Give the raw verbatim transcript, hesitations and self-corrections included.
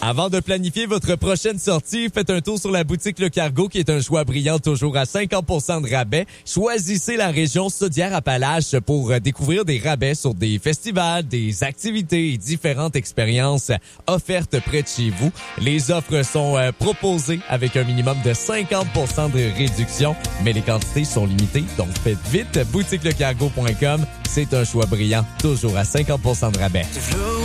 Avant de planifier votre prochaine sortie, faites un tour sur la boutique Le Cargo qui est un choix brillant toujours à cinquante pour cent de rabais. Choisissez la région Chaudière-Appalaches pour découvrir des rabais sur des festivals, des activités et différentes expériences offertes près de chez vous. Les offres sont euh, proposées avec un minimum de cinquante pour cent de réduction, mais les quantités sont limitées, donc faites vite. boutique le cargo point com, c'est un choix brillant, toujours à cinquante pour cent de rabais.